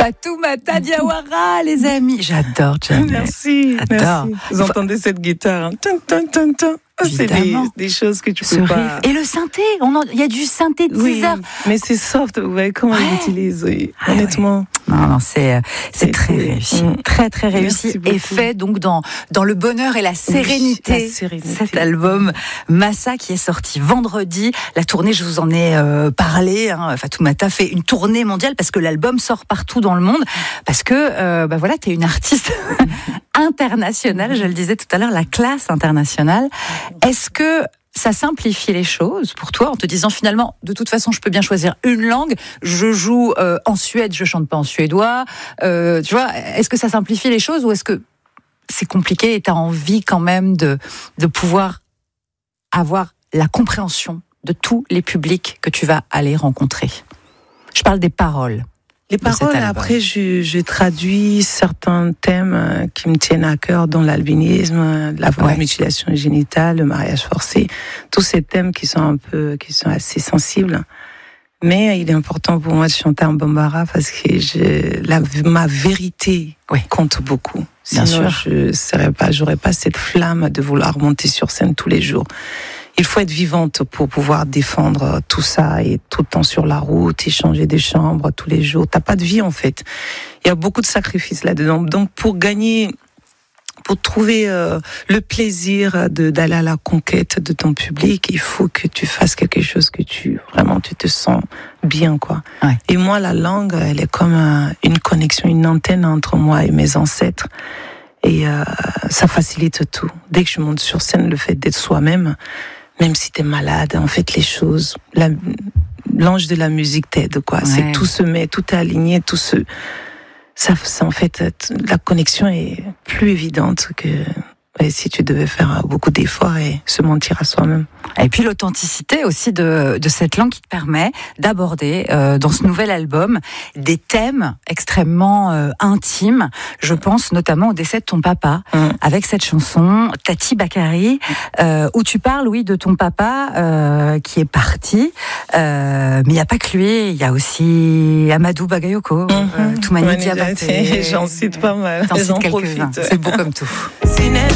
Fatoumata Diawara, les amis. J'adore, Jamel. Merci. Vous entendez cette guitare, hein. Tum, tum, tum, tum. C'est des choses que tu peux pas... Et le synthé, il y a du synthétiseur. Oui, mais c'est soft, vous voyez comment on l'utilise, oui. Honnêtement. Non, c'est très réussi. Très, très réussi. Et fait donc dans le bonheur et la sérénité. Cet album Massa qui est sorti vendredi. La tournée, je vous en ai parlé. Fatoumata fait une tournée mondiale parce que l'album sort partout dans le monde. Parce que, voilà, t'es une artiste internationale. Je le disais tout à l'heure, la classe internationale. Est-ce que ça simplifie les choses pour toi en te disant finalement, de toute façon, je peux bien choisir une langue. Je joue en Suède, je chante pas en suédois. Tu vois, est-ce que ça simplifie les choses ou est-ce que c'est compliqué et tu as envie quand même de pouvoir avoir la compréhension de tous les publics que tu vas aller rencontrer? Je parle des paroles. Les paroles, après, je traduis certains thèmes qui me tiennent à cœur, dont l'albinisme, la mutilation génitale, le mariage forcé, tous ces thèmes qui sont assez sensibles. Mais il est important pour moi de chanter en bambara parce que ma vérité compte beaucoup. Sinon, j'aurais pas cette flamme de vouloir monter sur scène tous les jours. Il faut être vivante pour pouvoir défendre tout ça et tout le temps sur la route et changer de chambre tous les jours. T'as pas de vie en fait. Il y a beaucoup de sacrifices là-dedans. Donc pour trouver le plaisir d'aller à la conquête de ton public, il faut que tu fasses quelque chose que tu te sens bien, quoi. Ouais. Et moi, la langue, elle est comme une connexion, une antenne entre moi et mes ancêtres. Et ça facilite tout. Dès que je monte sur scène, le fait d'être soi-même, même si t'es malade, en fait, les choses, l'ange de la musique t'aide, quoi. Ouais. C'est tout se met, tout est aligné, ça, en fait, la connexion est plus évidente que si tu devais faire beaucoup d'efforts et se mentir à soi-même. Et puis l'authenticité aussi de cette langue qui te permet d'aborder dans ce nouvel album des thèmes extrêmement intimes. Je pense notamment au décès de ton papa avec cette chanson Tati Bakari où tu parles, oui, de ton papa qui est parti. Mais il n'y a pas que lui, il y a aussi Amadou Bagayoko, Toumani Diabaté. J'en cite pas mal. J'en cite quelques-uns. C'est beau comme tout.